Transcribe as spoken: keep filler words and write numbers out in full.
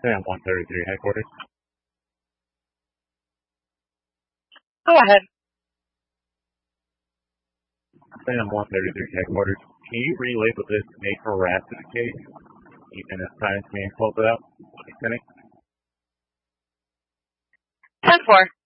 Sam one thirty-three headquarters. Go ahead. Sam one thirty-three headquarters. Can you relabel this a harassment case? Ethan is time to me and close it out. Lieutenant. ten four.